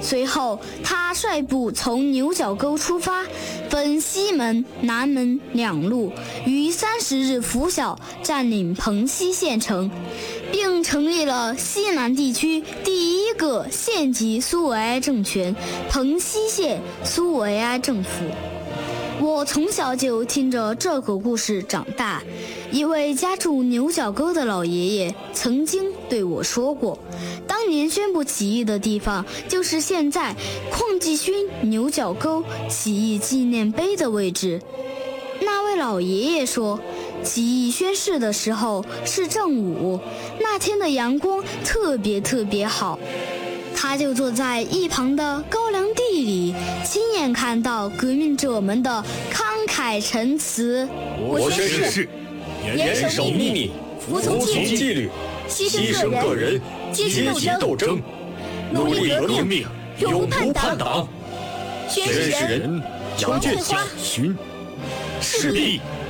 随后，他率部从牛角沟出发，分西门、南门两路，于30日拂晓占领彭溪县城，并成立了西南地区第一个县级苏维埃政权——彭溪县苏维埃政府。我从小就听着这个故事长大，一位家住牛角沟的老爷爷曾经对我说过，当年宣布起义的地方就是现在邝继勋牛角沟起义纪念碑的位置。那位老爷爷说，起义宣誓的时候是正午，那天的阳光特别好，他就坐在一旁的高粱地里，亲眼看到革命者们的慷慨陈词。 我宣誓，严守秘密，服从纪律，牺牲个人，阶级斗争，努力革命，永不叛党。宣誓人：姚建勋，势必